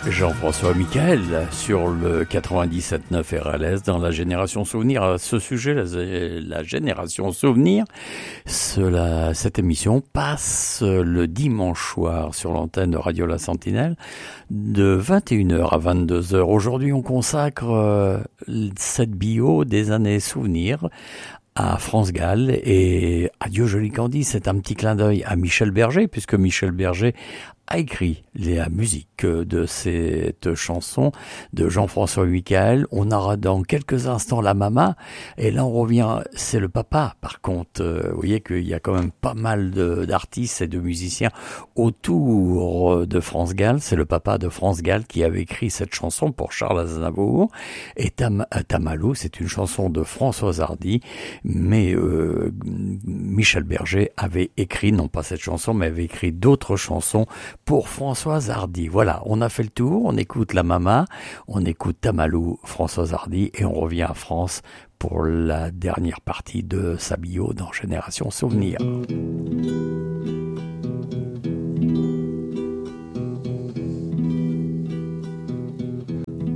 Jean-François Michael sur le 97.9 RLS dans la Génération Souvenir. À ce sujet, la Génération Souvenir, cette émission passe le dimanche soir sur l'antenne de Radio La Sentinelle de 21h à 22h. Aujourd'hui, on consacre cette bio des années souvenirs à France Gall et Adieu Joli Candy. C'est un petit clin d'œil à Michel Berger, puisque Michel Berger a écrit la musique de cette chanson de Jean-François Michael. On aura dans quelques instants la maman, et là on revient, c'est le papa. Par contre, vous voyez qu'il y a quand même pas mal d'artistes et de musiciens autour de France Gall. C'est le papa de France Gall qui avait écrit cette chanson pour Charles Aznavour. Et Tamalou, c'est une chanson de Françoise Hardy, mais Michel Berger avait écrit, non pas cette chanson, mais avait écrit d'autres chansons pour Françoise Hardy. Voilà, on a fait le tour, on écoute la Mama, on écoute Tamalou, Françoise Hardy, et on revient à France pour la dernière partie de sa bio dans Génération Souvenir.